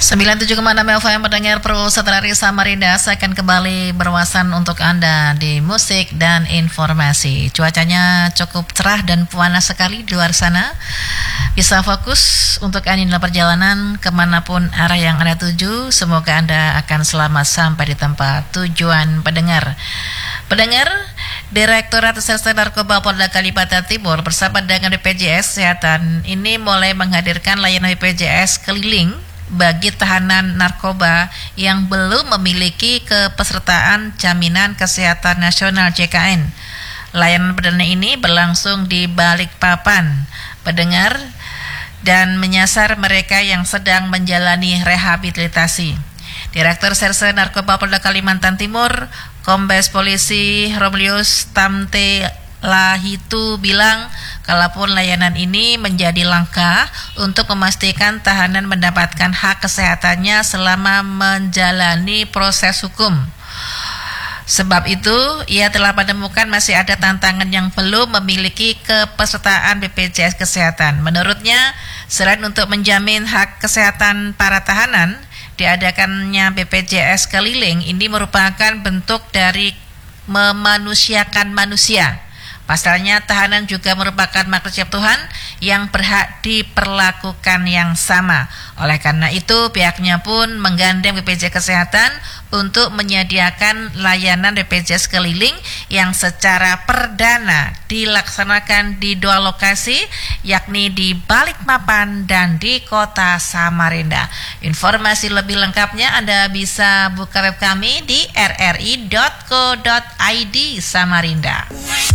97,6 FM pendengar Pro Setelari Samarinda akan kembali berwawasan untuk Anda di musik dan informasi. Cuacanya cukup cerah dan panas sekali di luar sana. Bisa fokus untuk Anda dalam perjalanan kemanapun arah yang Anda tuju. Semoga Anda akan selamat sampai di tempat tujuan pendengar. Pendengar, Direktorat Reserse Narkoba Polda Kalimantan Timur bersama dengan BPJS Kesehatan ini mulai menghadirkan layanan BPJS keliling bagi tahanan narkoba yang belum memiliki kepesertaan Jaminan Kesehatan Nasional JKN. Layanan perdana ini berlangsung di Balikpapan, pendengar, dan menyasar mereka yang sedang menjalani rehabilitasi. Direktur Reserse Narkoba Polda Kalimantan Timur, Kombes Polisi Romlius Tamte Lahitu bilang, kalaupun layanan ini menjadi langkah untuk memastikan tahanan mendapatkan hak kesehatannya selama menjalani proses hukum. Sebab itu, ia telah menemukan masih ada tantangan yang belum memiliki kepesertaan BPJS Kesehatan. Menurutnya, selain untuk menjamin hak kesehatan para tahanan, diadakannya BPJS keliling ini merupakan bentuk dari memanusiakan manusia. Pasalnya, tahanan juga merupakan makhluk cipta Tuhan yang berhak diperlakukan yang sama. Oleh karena itu, pihaknya pun menggandeng BPJS Kesehatan untuk menyediakan layanan BPJS keliling yang secara perdana dilaksanakan di 2 lokasi, yakni di Balikpapan dan di Kota Samarinda. Informasi lebih lengkapnya Anda bisa buka web kami di rri.co.id Samarinda.